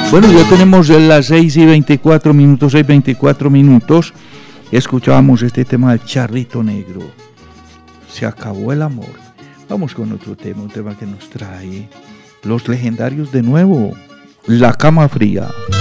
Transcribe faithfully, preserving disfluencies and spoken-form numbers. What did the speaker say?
Bueno, ya tenemos las seis y veinticuatro minutos, seis y veinticuatro minutos. Escuchábamos este tema del Charrito Negro. Se acabó el amor. Vamos con otro tema, un tema que nos trae Los Legendarios de nuevo. La Cama Fría.